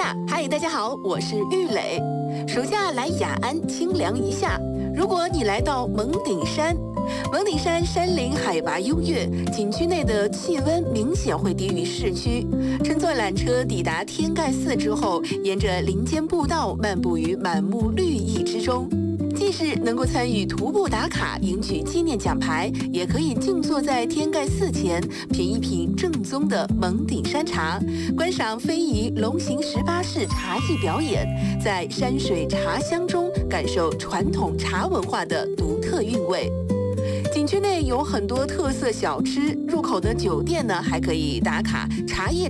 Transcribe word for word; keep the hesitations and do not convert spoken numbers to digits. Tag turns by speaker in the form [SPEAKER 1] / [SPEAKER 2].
[SPEAKER 1] 下，嗨，大家好，我是玉磊。暑假来雅安清凉一下。如果你来到蒙顶山，蒙顶山山林海拔优越，景区内的气温明显会低于市区。乘坐缆车抵达天盖寺之后，沿着林间步道漫步于满目绿意之中。既是能够参与徒步打卡赢取纪念奖牌，也可以静坐在天盖寺前品一品正宗的蒙顶山茶，观赏非遗龙行十八式茶艺表演，在山水茶香中感受传统茶文化的独特韵味。景区内有很多特色小吃，入口的酒店呢还可以打卡茶叶